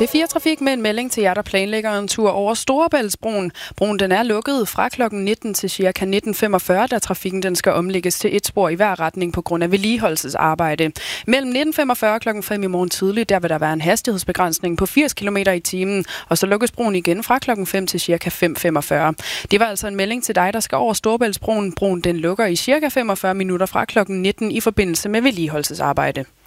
P4 Trafik med en melding til jer, der planlægger en tur over Storebæltsbroen. Broen den er lukket fra kl. 19 til ca. 19.45, da trafikken den skal omlægges til et spor i hver retning på grund af vedligeholdelsesarbejde. Mellem 19.45 og kl. 5 i morgen tidlig, der vil der være en hastighedsbegrænsning på 80 km i timen, og så lukkes broen igen fra kl. 5 til ca. 5.45. Det var altså en melding til dig, der skal over Storebæltsbroen. Broen den lukker i ca. 45 minutter fra kl. 19 i forbindelse med vedligeholdelsesarbejde.